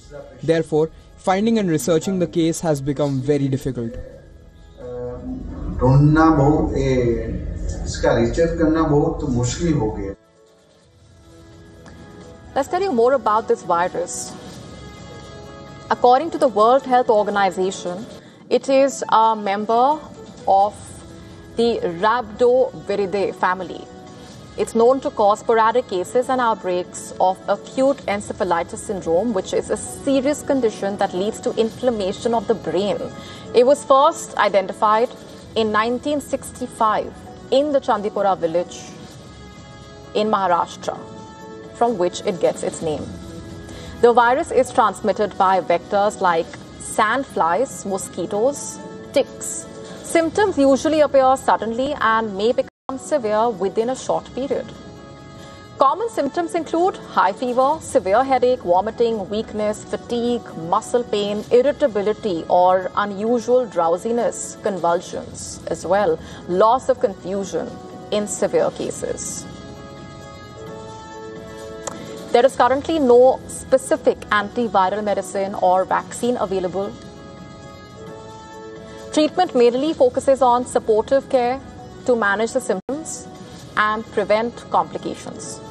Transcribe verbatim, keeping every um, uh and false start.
Therefore, finding and researching the case has become very difficult. ढूंढना बहुत इसका research करना बहुत मुश्किल हो गया. Let's tell you more about this virus. According to the World Health Organization, it is a member of the Rhabdoviridae family. It's known to cause sporadic cases and outbreaks of acute encephalitis syndrome, which is a serious condition that leads to inflammation of the brain. It was first identified in nineteen sixty-five in the Chandipura village in Maharashtra, from which it gets its name. The virus is transmitted by vectors like sandflies, mosquitoes, ticks. Symptoms usually appear suddenly and may become severe within a short period. Common symptoms include high fever, severe headache, vomiting, weakness, fatigue, muscle pain, irritability or unusual drowsiness, convulsions as well, loss of confusion in severe cases. There is currently no specific antiviral medicine or vaccine available. Treatment mainly focuses on supportive care to manage the symptoms and prevent complications.